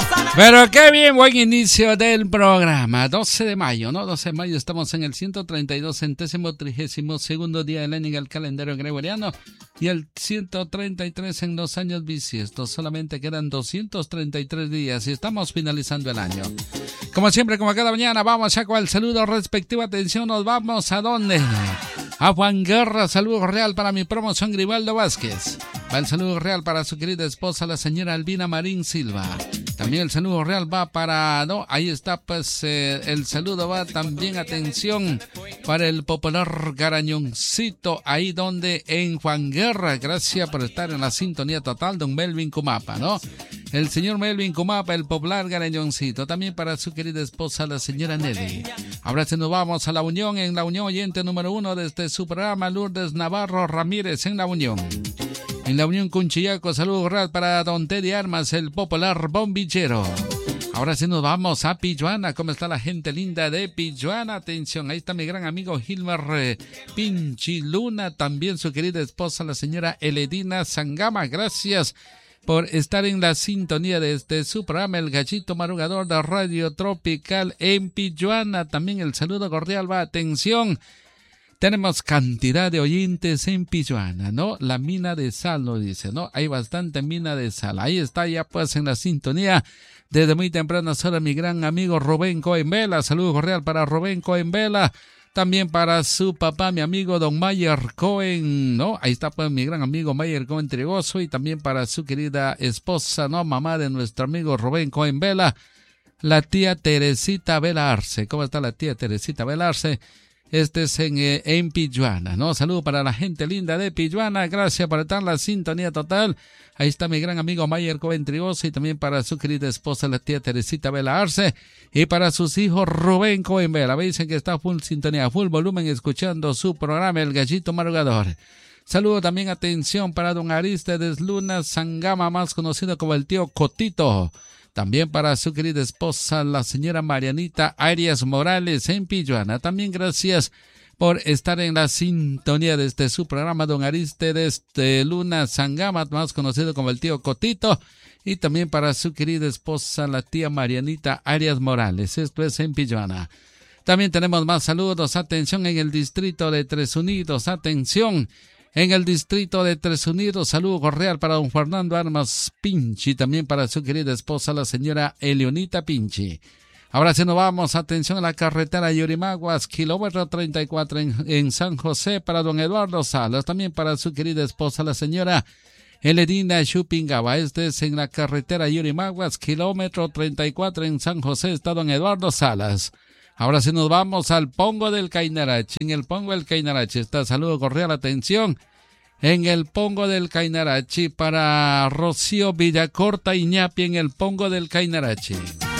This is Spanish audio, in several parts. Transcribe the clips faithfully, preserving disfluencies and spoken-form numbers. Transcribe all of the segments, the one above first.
Pero qué bien, buen inicio del programa. doce de mayo, ¿no? doce de mayo, estamos en el ciento treinta y dos centésimo trigésimo segundo día del año en el calendario gregoriano y el ciento treinta y tres en los años bisiestos. Solamente quedan doscientos treinta y tres días y estamos finalizando el año. Como siempre, como cada mañana, vamos ya con el saludo respectivo. Atención, nos vamos a dónde. A Juan Guerra, saludo real para mi promoción Gribaldo Vázquez. Va el saludo real para su querida esposa, la señora Albina Marín Silva. También el saludo real va para, no, ahí está pues eh, el saludo va también, atención, para el popular Garañoncito, ahí donde en Juan Guerra. Gracias por estar en la sintonía total, don Melvin Cumapa, ¿no? El señor Melvin Cumapa, el popular Garañoncito. También para su querida esposa, la señora Nelly. Ahora sí nos vamos a La Unión, en La Unión, oyente número uno desde su programa, Lourdes Navarro Ramírez en La Unión. En La Unión Cunchillaco, saludo real para don Teddy Armas, el popular bombillero. Ahora sí nos vamos a Pilluana. ¿Cómo está la gente linda de Pilluana? Atención, ahí está mi gran amigo Gilmer eh, Pinchiluna. También su querida esposa, la señora Eledina Sangama. Gracias por estar en la sintonía de este su programa, El Gallito Madrugador de Radio Tropical en Pilluana. También el saludo cordial va, atención. Tenemos cantidad de oyentes en Pilluana, ¿no? La mina de sal, lo dice, ¿no? Hay bastante mina de sal. Ahí está ya pues en la sintonía desde muy tempranas horas mi gran amigo Rubén Cohen Vela. Saludo cordial para Rubén Cohen Vela. También para su papá, mi amigo don Mayer Cohen, ¿no? Ahí está pues mi gran amigo Mayer Cohen Trigoso. Y también para su querida esposa, ¿no? Mamá de nuestro amigo Rubén Cohen Vela, la tía Teresita Vela Arce. ¿Cómo está la tía Teresita Vela Arce? Este es en, eh, en Pilluana, ¿no? Saludo para la gente linda de Pilluana. Gracias por estar en la sintonía total. Ahí está mi gran amigo Mayer Cohen Trigoso y también para su querida esposa, la tía Teresita Vela Arce. Y para sus hijos Rubén Cohen Vela. Me dicen que está full sintonía, full volumen, escuchando su programa, El Gallito Madrugador. Saludo también, atención, para don Aristides Luna Sangama, más conocido como el tío Cotito. También para su querida esposa, la señora Marianita Arias Morales en Pilluana. También gracias por estar en la sintonía de este su programa, don Aristides de Luna Sangama, más conocido como el tío Cotito. Y también para su querida esposa, la tía Marianita Arias Morales. Esto es en Pilluana. También tenemos más saludos. Atención, en el distrito de Tres Unidos. Atención. En el distrito de Tres Unidos, saludo cordial para don Fernando Armas Pinchi, también para su querida esposa, la señora Eleonita Pinchi. Ahora sí nos vamos, atención, a la carretera Yurimaguas, kilómetro treinta y cuatro en, en San José, para don Eduardo Salas, también para su querida esposa, la señora Eledina Chupingaba. Este es en la carretera Yurimaguas, kilómetro treinta y cuatro en San José, está don Eduardo Salas. Ahora sí nos vamos al Pongo del Cainarache. En el Pongo del Cainarache está saludo cordial, atención. En el Pongo del Cainarache para Rocío Villacorta Iñapi en el Pongo del Cainarache.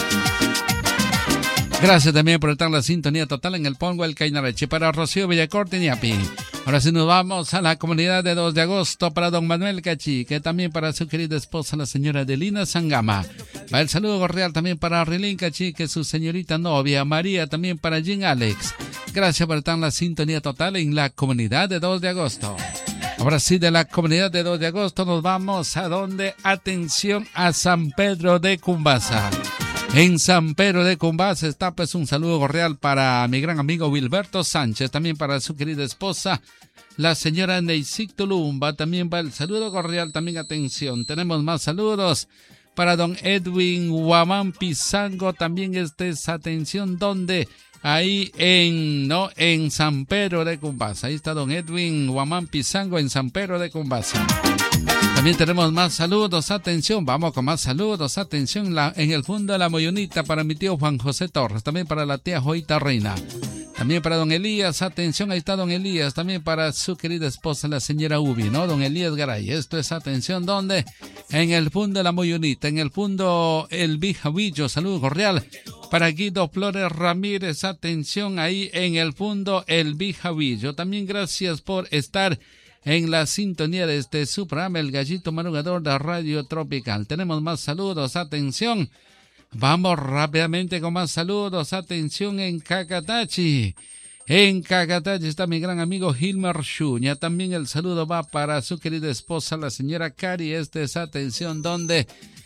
Gracias también por estar en la sintonía total en el Pongo del Cainarache para Rocío Villacorta Iñapi. Ahora sí nos vamos a la comunidad de dos de agosto para don Manuel Cachi, que también para su querida esposa, la señora Adelina Sangama. Va el saludo cordial también para Rilín Cachi, que es su señorita novia María, también para Jean Alex. Gracias por estar en la sintonía total en la comunidad de dos de agosto. Ahora sí, de la comunidad de dos de agosto nos vamos a donde, atención, a San Pedro de Cumbasa. En San Pedro de Cumbasa está pues un saludo cordial para mi gran amigo Wilberto Sánchez, también para su querida esposa, la señora Neisik Tulumba. También va el saludo cordial, también atención, tenemos más saludos para don Edwin Guamán Pizango, también este es atención donde ahí en no en San Pedro de Cumbasa. Ahí está don Edwin Guamán Pizango en San Pedro de Cumbasa. También tenemos más saludos, atención, vamos con más saludos, atención, la, en el fondo de la Moyonita para mi tío Juan José Torres, también para la tía Joita Reina, también para don Elías, atención, ahí está don Elías, también para su querida esposa, la señora Ubi, ¿no? Don Elías Garay. Esto es atención, ¿dónde? En el fondo de la Moyonita, en el fondo El Bijavillo, saludo cordial para Guido Flores Ramírez, atención, ahí en el fondo El Bijavillo. También gracias por estar en la sintonía de este su programa, El Gallito Madrugador de Radio Tropical. Tenemos más saludos, atención. Vamos rápidamente con más saludos, atención, en Cacatachi. En Cacatachi está mi gran amigo Gilmer Shuña. También el saludo va para su querida esposa, la señora Cari. Este es atención, donde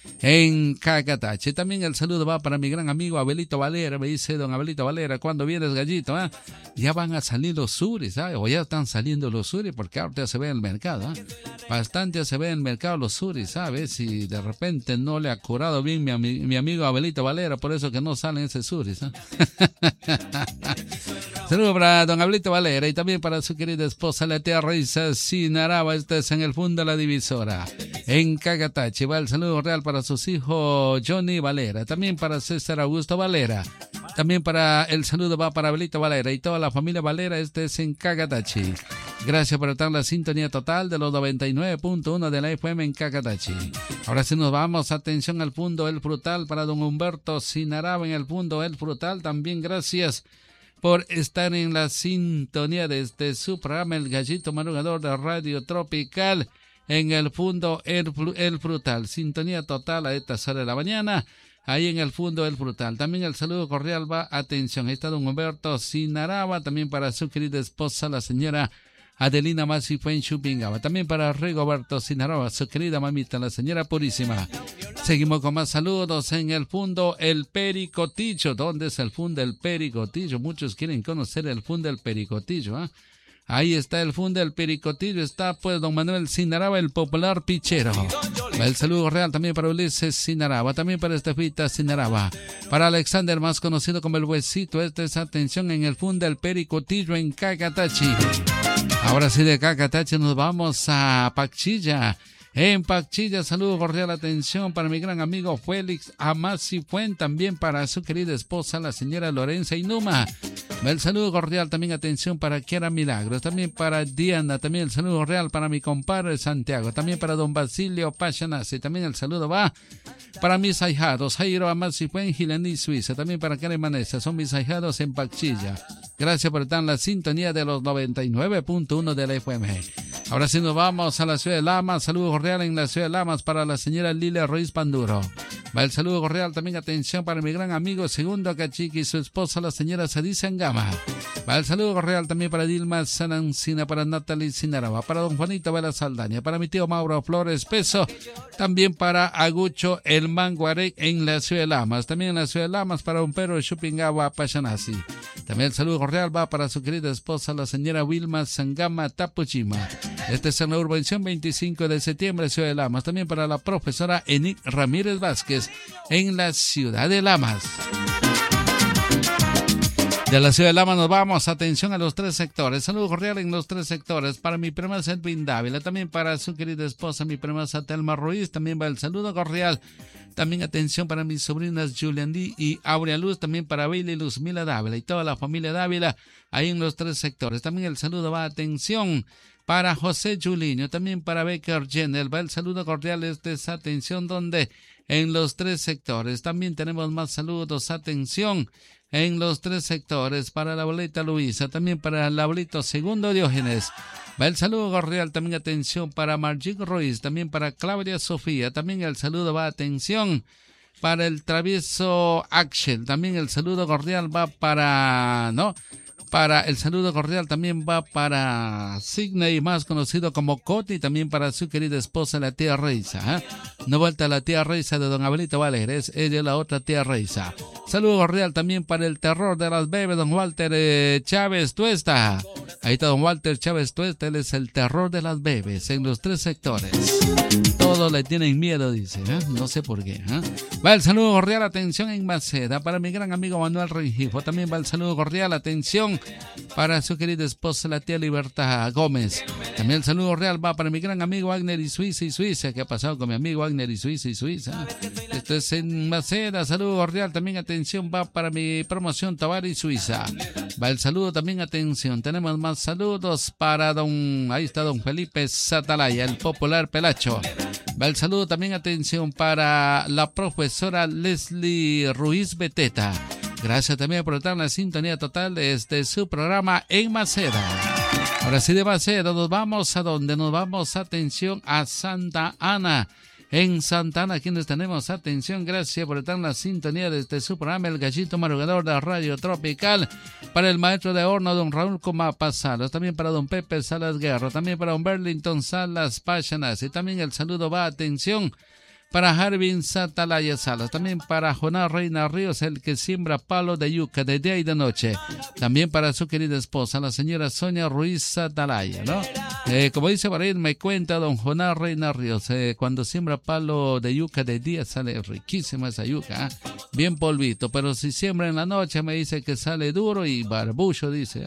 en Cacatache. También el saludo va para mi gran amigo Abelito Valera. Me dice don Abelito Valera, ¿cuándo vienes, gallito? ¿Eh? Ya van a salir los suris, ¿eh? O ya están saliendo los suris, porque ahorita se ve en el mercado, ¿eh? Bastante se ve en el mercado los suris, ¿sabes? Si de repente no le ha curado bien mi, mi amigo Abelito Valera, por eso que no salen esos suris, ¿eh? Saludos para don Abelito Valera y también para su querida esposa, la tía Reisa Sinaraba. Este es en el Fondo La Divisora, en Cacatache. Va el saludo real para sus hijos Johnny Valera, también para César Augusto Valera. También para el saludo va para Abelito Valera y toda la familia Valera. Este es en Cacatache. Gracias por estar en la sintonía total de los noventa y nueve punto uno de la F M en Cacatache. Ahora sí nos vamos, atención al Fondo El Frutal para don Humberto Sinaraba en el Fondo El Frutal. También gracias por estar en la sintonía de este su programa, El Gallito Madrugador de Radio Tropical, en el Fondo El, el Frutal. Sintonía total a esta hora de la mañana, ahí en el Fondo El Frutal. También el saludo cordial va, atención, ahí está don Humberto Sinaraba, también para su querida esposa, la señora Adelina Masi fue en Chupingaba. También para Rigoberto Sinaraba, su querida mamita, la señora Purísima. Seguimos con más saludos en el Fondo El Pericotillo. ¿Dónde es el Fondo El Pericotillo? Muchos quieren conocer el Fondo El Pericotillo, ¿eh? Ahí está el Fondo El Pericotillo. Está pues don Manuel Sinaraba, el popular pichero. El saludo real también para Ulises Sinaraba, también para Estefita Sinaraba, para Alexander, más conocido como el Huesito. Esta es atención en el Fondo El Pericotillo en Cacatache. Ahora sí, de Cacatache nos vamos a Pachilla. En Pachilla, saludo cordial, atención para mi gran amigo Félix Amasi Fuen, también para su querida esposa, la señora Lorenza Inuma. El saludo cordial, también atención para Kiara Milagros, también para Diana, también el saludo cordial para mi compadre Santiago, también para don Basilio Pachanasi, también el saludo va para mis ahijados, Jairo Amasi Fuen, Gilení, Suiza, también para Karen Manesa, son mis ahijados en Pachilla. Gracias por estar en la sintonía de los noventa y nueve punto uno de la F M. Ahora sí nos vamos a la ciudad de Lamas. Saludo cordial en la ciudad de Lamas para la señora Lilia Ruiz Panduro. Va el saludo cordial también, atención, para mi gran amigo Segundo Cachiqui y su esposa, la señora Sadisa Angama. Va el saludo cordial también para Dilma Sanancina, para Natalie Sinaraba, para don Juanito Vela Saldaña, para mi tío Mauro Flores Peso, también para Agucho El Manguaré en la ciudad de Lamas, también en la ciudad de Lamas para don Pedro Chupingaba Pachanasi. También el saludo cordial va para su querida esposa, la señora Wilma Sangama Tapuchima. Este es en la urbanización veinticinco de septiembre, ciudad de Lamas. También para la profesora Enic Ramírez Vázquez en la ciudad de Lamas. De la ciudad de Lamas nos vamos, atención a los tres sectores. Saludo cordial en los tres sectores para mi prima Edwin Dávila, también para su querida esposa, mi prima Telma Ruiz. También va el saludo cordial. También atención para mis sobrinas Julian D y Aurea Luz, también para Bailey Luzmila Dávila y toda la familia Dávila ahí en los tres sectores. También el saludo va, atención, para José Juliño, también para Becker Jenner. Va el saludo cordial, este es atención donde en los tres sectores. También tenemos más saludos, atención, en los tres sectores para la abuelita Luisa, también para el abuelito Segundo Diógenes. Va el saludo cordial, también atención para Margit Ruiz, también para Claudia Sofía, también el saludo va, atención, para el travieso Axel, también el saludo cordial va para, ¿no? Para el saludo cordial también va para Sidney, más conocido como Coti, también para su querida esposa, la tía Reisa. ¿eh? No vuelta la tía Reisa de don Abelito Valera, es ella la otra tía Reisa. Saludo cordial también para el terror de las bebés, don Walter eh, Chávez Tuesta. Ahí está don Walter Chávez Tuesta, él es el terror de las bebés en los tres sectores. Todos le tienen miedo, dice, ¿eh? No sé por qué. ¿eh? Va el saludo cordial, atención en Maceda, para mi gran amigo Manuel Rengifo. También va el saludo cordial, atención, para su querida esposa, la tía Libertad Gómez. También el saludo cordial va para mi gran amigo Agner y Suiza y Suiza. ¿Qué ha pasado con mi amigo Agner y Suiza y Suiza? Esto es en Maceda, saludo cordial. También atención va para mi promoción Tabar y Suiza. Va el saludo también, atención. Tenemos más saludos para don, ahí está don Felipe Satalaya, el popular Pelacho. Va el saludo también, atención, para la profesora Leslie Ruiz Beteta. Gracias también por estar en la sintonía total de este su programa en Maceda. Ahora sí, de Maceda nos vamos a donde nos vamos, atención, a Santa Ana. En Santa Ana, quienes tenemos atención, gracias por estar en la sintonía de este su programa, El Gallito Madrugador de Radio Tropical, para el maestro de horno, don Raúl Comapa Salas, también para don Pepe Salas Guerra, también para don Burlington Salas Pachanas, y también el saludo va, atención, para Harvin Satalaya Salas, también para Jonás Reina Ríos, el que siembra palo de yuca de día y de noche, también para su querida esposa, la señora Sonia Ruiz Satalaya, ¿no? Eh, como dice por ahí, me cuenta don Jonás Reina Ríos, eh, cuando siembra palo de yuca de día sale riquísima esa yuca, ¿eh? Bien polvito, pero si siembra en la noche me dice que sale duro y barbucho, dice.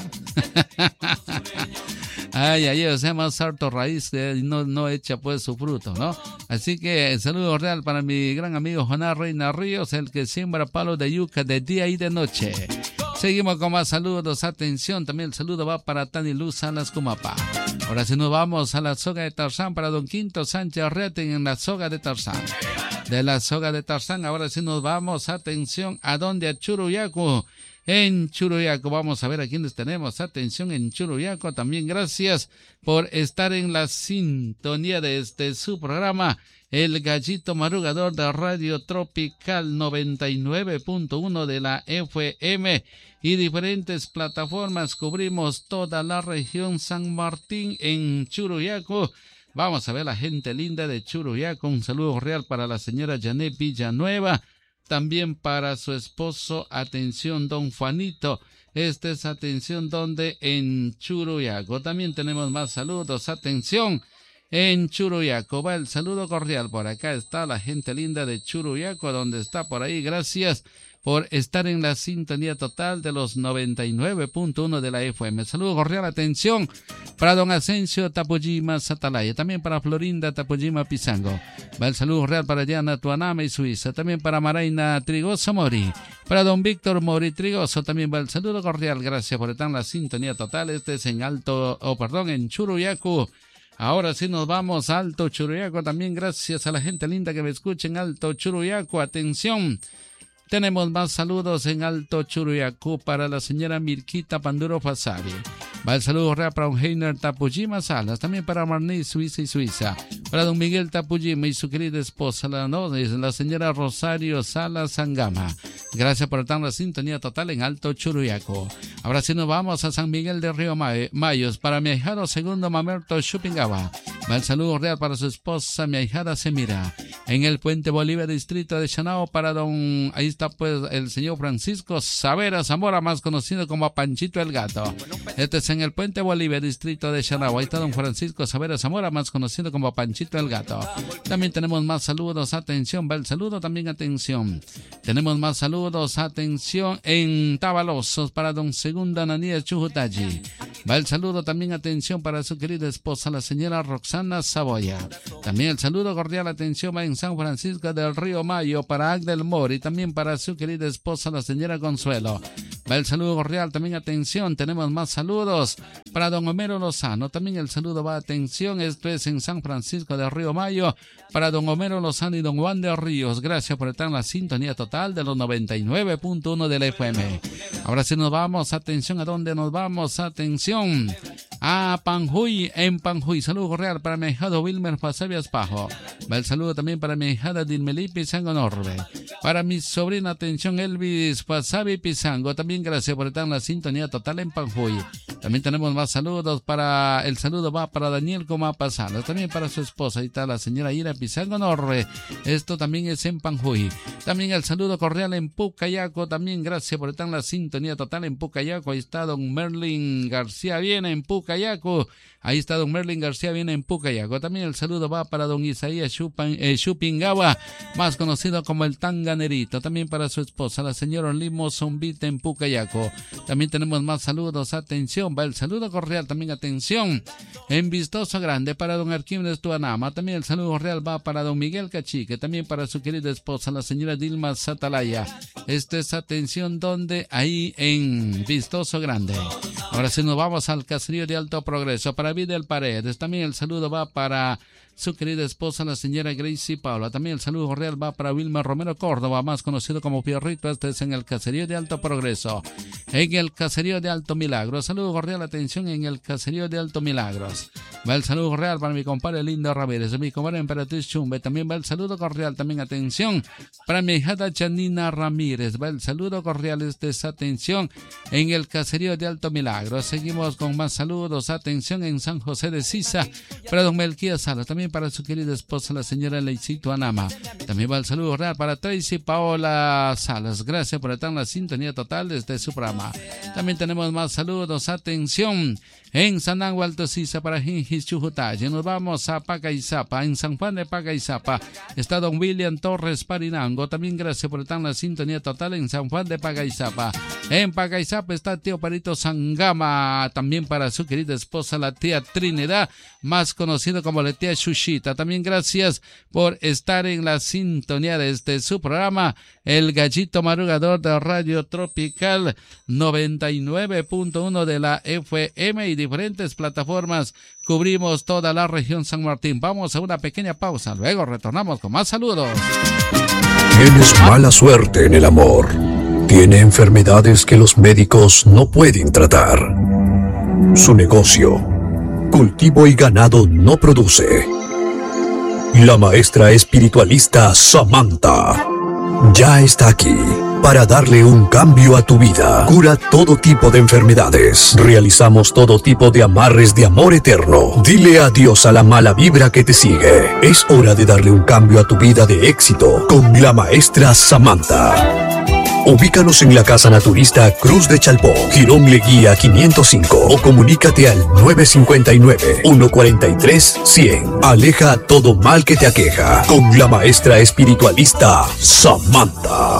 Ay, ay, o sea, más harto raíz eh, no, no echa pues su fruto, ¿no? Así que el saludo real para mi gran amigo Jonás Reina Ríos, el que siembra palos de yuca de día y de noche. Seguimos con más saludos, atención, también el saludo va para Tani Luz Salas Cumapa. Ahora sí nos vamos a la soga de Tarzán para don Quinto Sánchez Reten en la soga de Tarzán. De la soga de Tarzán, ahora sí nos vamos, atención, ¿a dónde? A Churuyacu. En Churuyaco, vamos a ver a quiénes tenemos. Atención en Churuyaco, también gracias por estar en la sintonía de este su programa, El Gallito Madrugador de Radio Tropical noventa y nueve punto uno de la F M y diferentes plataformas. Cubrimos toda la región San Martín en Churuyaco. Vamos a ver a la gente linda de Churuyaco. Un saludo real para la señora Janet Villanueva. También para su esposo, atención, don Juanito. Esta es atención donde en Churuyaco. También tenemos más saludos, atención, en Churuyaco. Va el saludo cordial. Por acá está la gente linda de Churuyaco, donde está por ahí. Gracias por estar en la sintonía total de los noventa y nueve punto uno de la F M. Saludo cordial, atención, para don Asensio Tapujima Satalaya, también para Florinda Tapujima Pizango. Va el saludo real para Diana Tuaname y Suiza, también para Maraina Trigoso Mori, para don Víctor Mori Trigoso, también va el saludo cordial. Gracias por estar en la sintonía total. Este es en Alto, o oh, perdón, en Churuyaco. Ahora sí nos vamos a Alto Churuyaco, también gracias a la gente linda que me escucha en Alto Churuyaco. Atención, tenemos más saludos en Alto Churuyacu para la señora Mirquita Panduro Fasari. Va el saludo real para don Heiner Tapujima Salas, también para Marní Suiza y Suiza, para don Miguel Tapujima y su querida esposa, la, no, la señora Rosario Salas Sangama. Gracias por estar en la sintonía total en Alto Churuyaco. Ahora sí nos vamos a San Miguel de Río Mayos para mi ahijado segundo Mamerto Chupingaba. Va el saludo real para su esposa, mi ahijada Semira, en el Puente Bolívar, distrito de Chanao, para don, ahí está pues el señor Francisco Savera Zamora, más conocido como Panchito el Gato. Este es en el Puente Bolívar, distrito de Chanao. Ahí está don Francisco Savera Zamora, más conocido como Panchito el Gato. También tenemos más saludos, atención, va el saludo, también atención. Tenemos más saludos, atención, en Tabalosos para don Segunda Nanía Chujutaji. Va el saludo, también atención para su querida esposa, la señora Roxana Saboya. También el saludo cordial, atención, va en San Francisco del Río Mayo para Agdel Mori, también para su querida esposa, la señora Consuelo. Va el saludo cordial, también atención, tenemos más saludos para don Homero Lozano. También el saludo va, atención, esto es en San Francisco del Río Mayo para don Homero Lozano y don Juan de Ríos. Gracias por estar en la sintonía total de los noventa y nueve punto uno del F M. Ahora sí nos vamos, atención, ¿a dónde nos vamos? Atención, a Panjuy, en Panjuy. Saludo cordial para mi hijado Wilmer Pasabias Pajo. Va el saludo también para mi hijada Dilmelí Pizango Norbe. Para mi sobrina, atención, Elvis Pasabi Pizango. También gracias por estar en la sintonía total en Panjuy. También tenemos más saludos. Para el saludo va para Daniel Comapa Salas, también para su esposa, ahí está la señora Ira Pizango Norbe. Esto también es en Panjuy. También el saludo cordial en Pucayaco. También gracias por estar en la sintonía total en Pucayaco. Ahí está don Merlin García Viene en Pucayaco. Ahí está don Merlin García Viene en Pucayaco. También el saludo va para don Isaías Chupan, eh, Chupingawa, más conocido como el Tanganerito. También para su esposa, la señora Limo Zombita en Pucayaco. También tenemos más saludos, atención, va el saludo cordial, también atención, en Vistoso Grande para don Arquímedes Tuanama. También el saludo cordial va para don Miguel Cachique, también para su querida esposa, la señora Dilma Satalaya. Esto es atención donde, ahí en Vistoso Grande. Ahora sí nos vamos al caserío de Alto Progreso para Vidal Paredes. También el saludo va para su querida esposa, la señora Gracie Paula. También el saludo cordial va para Wilma Romero Córdoba, más conocido como Pierrito. Este es en el caserío de Alto Progreso, en el caserío de Alto Milagros. Saludo cordial, atención, en el caserío de Alto Milagros. Va el saludo cordial para mi compadre Lindo Ramírez, mi compadre Emperatriz Chumbe. También va el saludo cordial, también atención, para mi hijada Janina Ramírez. Va el saludo cordial, este es atención, en el caserío de Alto Milagros. Seguimos con más saludos, atención, en San José de Sisa para don Melquías Salas. También también para su querida esposa, la señora Leicito Anama. También va el saludo real para Tracy Paola Salas. Gracias por estar en la sintonía total desde su programa. También tenemos más saludos. Atención. En Sanango Alto Sisa para Jingis Chujutaye. Nos vamos a Pacayzapa. En San Juan de Pacayzapa está don William Torres Parinango. También gracias por estar en la sintonía total en San Juan de Pacayzapa. En Pacayzapa está tío Parito Sangama. También para su querida esposa, la tía Trinidad, más conocido como la tía Chuchita. También gracias por estar en la sintonía desde su programa El Gallito Madrugador de Radio Tropical noventa y nueve punto uno de la F M y diferentes plataformas. Cubrimos toda la región San Martín. Vamos a una pequeña pausa, luego retornamos con más saludos. Tienes mala suerte en el amor. Tiene enfermedades que los médicos no pueden tratar. Su negocio, cultivo y ganado, no produce. La maestra espiritualista Samantha ya está aquí para darle un cambio a tu vida. Cura todo tipo de enfermedades. Realizamos todo tipo de amarres de amor eterno. Dile adiós a la mala vibra que te sigue. Es hora de darle un cambio a tu vida de éxito con la maestra Samantha. Ubícanos en la Casa Naturista Cruz de Chalpó, Girón Leguía quinientos cinco, o comunícate al nueve cinco nueve, uno cuatro tres, cien. Aleja todo mal que te aqueja con la maestra espiritualista Samantha.